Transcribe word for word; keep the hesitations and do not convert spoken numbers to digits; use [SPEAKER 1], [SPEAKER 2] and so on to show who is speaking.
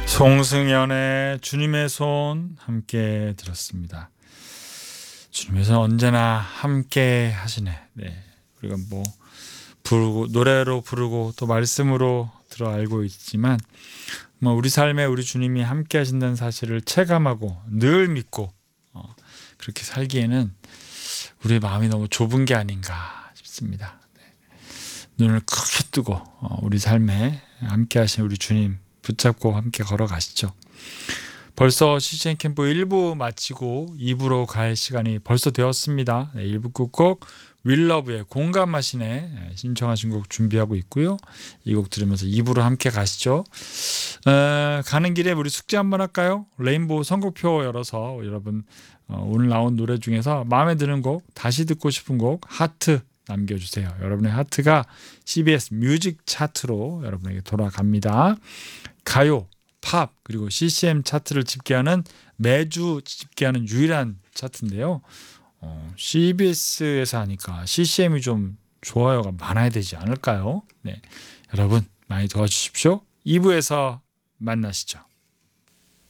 [SPEAKER 1] 송승연의 주님의 손 함께 들었습니다. 주님의 손 언제나 함께 하시네. 네, 우리가 뭐 부르고 노래로 부르고 또 말씀으로 들어 알고 있지만 뭐 우리 삶에 우리 주님이 함께 하신다는 사실을 체감하고 늘 믿고 어, 그렇게 살기에는 우리의 마음이 너무 좁은 게 아닌가 싶습니다. 네. 눈을 크게 뜨고 어, 우리 삶에 함께 하신 우리 주님 붙잡고 함께 걸어가시죠. 벌써 씨씨엔 캠프 일 부 마치고 이 부로 갈 시간이 벌써 되었습니다. 네, 일 부 끝곡 윌러브의 공감하시네 신청하신 곡 준비하고 있고요. 이 곡 들으면서 이 부로 함께 가시죠. 어, 가는 길에 우리 숙제 한번 할까요? 레인보우 선곡표 열어서 여러분 어, 오늘 나온 노래 중에서 마음에 드는 곡, 다시 듣고 싶은 곡 하트 남겨주세요. 여러분의 하트가 씨비에스 뮤직 차트로 여러분에게 돌아갑니다. 가요, 팝, 그리고 씨씨엠 차트를 집계하는 매주 집계하는 유일한 차트인데요. 어, 씨비에스에서 하니까 씨씨엠이 좀 좋아요가 많아야 되지 않을까요? 네, 여러분 많이 도와주십시오. 이 부에서 만나시죠.